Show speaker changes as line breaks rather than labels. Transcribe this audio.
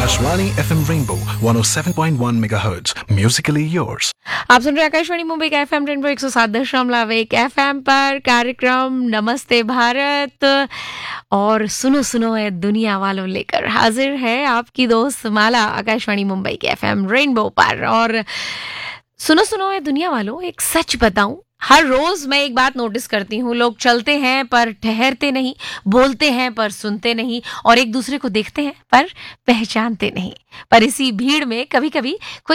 Akashvani FM Rainbow 107.1 MHz. Musically yours.
आप सुन रहे हैं आकाशवाणी मुंबई का एफएम रेनबो 107.1 एफएम पर कार्यक्रम नमस्ते भारत और सुनो सुनो है दुनिया वालों लेकर हाजिर है आपकी दोस्त माला आकाशवाणी मुंबई के एफएम रेनबो पर। और सुनो सुनो है दुनिया वालों, एक सच बताऊं, हर रोज मैं एक बात नोटिस करती हूँ, लोग चलते हैं पर ठहरते नहीं, बोलते हैं पर सुनते नहीं और एक दूसरे को देखते हैं पर पहचानते नहीं। पर इसी भीड़ में कभी कभी कोई